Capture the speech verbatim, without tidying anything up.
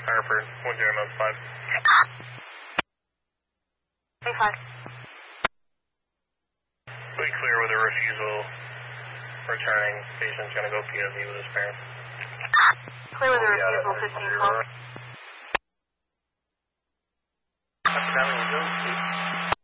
Hartford, one zero nine five. Hey, five. We clear with a refusal. Returning. Patient's going to go P O V with his parents. Clear with a refusal, fifteen twelve. That's that one, go, please.